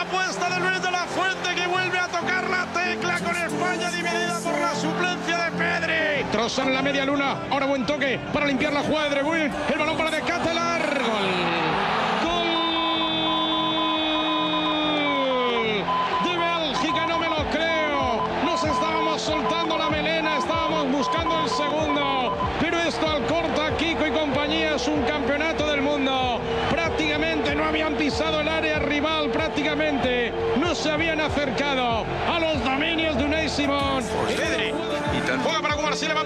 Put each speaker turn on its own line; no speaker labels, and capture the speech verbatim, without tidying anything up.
apuesta de Luis de la Fuente, que vuelve a tocar la tecla con España dividida por la suplencia de Pedri.
Trozan en la media luna. Ahora buen toque para limpiar la jugada de De Bruyne. El balón para De Ketelaere. Gol. Gol de Bélgica, no me lo creo. Nos estábamos soltando la melena, estábamos buscando el segundo. Pero esto al corta, Kiko y compañía, es un campeonato del mundo. Prácticamente no habían pisado el área rival, prácticamente no se habían acercado a los dominios de Unai Simón.
Pedri. Juega para Cubarsí, levanta